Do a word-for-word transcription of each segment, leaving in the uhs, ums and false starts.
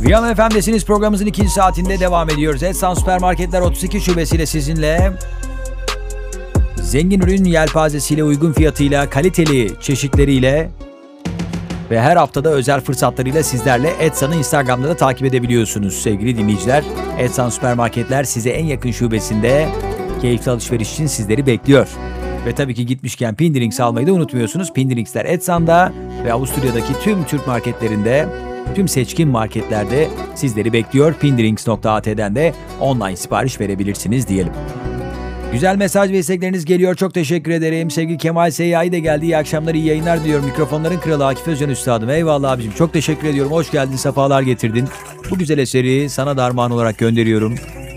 Viyana F M'desiniz, programımızın ikinci saatinde devam ediyoruz. Etsan Süpermarketler otuz iki şubesiyle sizinle. Zengin ürün yelpazesiyle, uygun fiyatıyla, kaliteli çeşitleriyle ve her haftada özel fırsatlarıyla sizlerle Etsan'ı Instagram'da da takip edebiliyorsunuz sevgili dinleyiciler. Etsan Süpermarketler size en yakın şubesinde keyifli alışveriş için sizleri bekliyor. Ve tabii ki gitmişken Pindirinks almayı da unutmuyorsunuz. Pindirinksler Etsan'da ve Avusturya'daki tüm Türk marketlerinde, tüm seçkin marketlerde sizleri bekliyor. pindirinks nokta a t'den de online sipariş verebilirsiniz diyelim. Güzel mesaj ve istekleriniz geliyor. Çok teşekkür ederim. Sevgili Kemal Seyyai de geldi. İyi akşamlar, iyi yayınlar diliyorum. Mikrofonların kralı Akif Özcan Üstadım. Eyvallah abicim. Çok teşekkür ediyorum. Hoş geldin. Sefalar getirdin. Bu güzel eseri sana da armağan olarak gönderiyorum.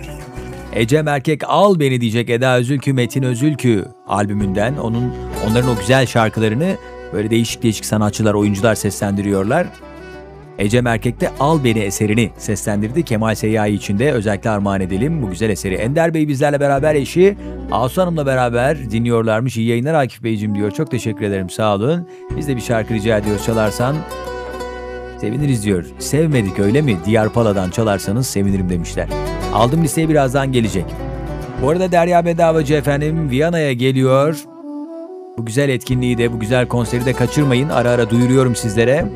Ecem Erkek Al Beni diyecek Eda Özülkü, Metin Özülkü albümünden. Onun, onların o güzel şarkılarını böyle değişik değişik sanatçılar, oyuncular seslendiriyorlar. Ecem Erkek de Al Beni eserini seslendirdi. Kemal Seyyai için de özellikle armağan edelim bu güzel eseri. Ender Bey bizlerle beraber, eşi Asu Hanım'la beraber dinliyorlarmış. İyi yayınlar Akif Beyciğim diyor. Çok teşekkür ederim, sağ olun. Biz de bir şarkı rica ediyoruz, çalarsan seviniriz diyor. Sevmedik öyle mi? Diyar Pala'dan çalarsanız sevinirim demişler. Aldım listeye, birazdan gelecek. Bu arada Derya Bedavacı efendim Viyana'ya geliyor. Bu güzel etkinliği de, bu güzel konseri de kaçırmayın. Ara ara duyuruyorum sizlere.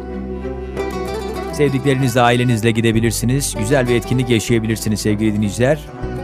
Sevdiklerinizle, ailenizle gidebilirsiniz. Güzel bir etkinlik yaşayabilirsiniz sevgili dinleyiciler.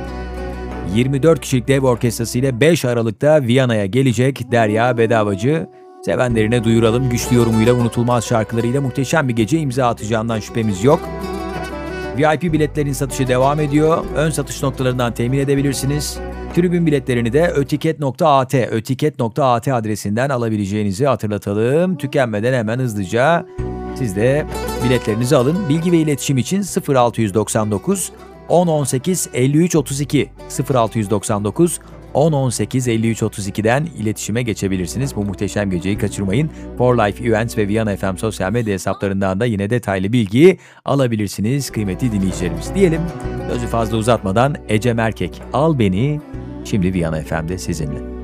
yirmi dört kişilik dev orkestrası ile beş Aralık'ta Viyana'ya gelecek Derya Bedavacı. Sevenlerine duyuralım. Güçlü yorumuyla, unutulmaz şarkılarıyla muhteşem bir gece imza atacağından şüphemiz yok. V I P biletlerin satışı devam ediyor. Ön satış noktalarından temin edebilirsiniz. Tribün biletlerini de ötiket nokta a t, ötiket nokta a t adresinden alabileceğinizi hatırlatalım. Tükenmeden hemen hızlıca siz de biletlerinizi alın. Bilgi ve iletişim için sıfır altı doksan dokuz on on sekiz elli üç otuz iki sıfır altı doksan dokuz on on sekiz elli üç otuz iki'den iletişime geçebilirsiniz. Bu muhteşem geceyi kaçırmayın. For Life Events ve Viyana F M sosyal medya hesaplarından da yine detaylı bilgi alabilirsiniz kıymetli dinleyicilerimiz. Diyelim, sözü fazla uzatmadan Ecem Erkek Al Beni şimdi Viyana F M'de sizinle.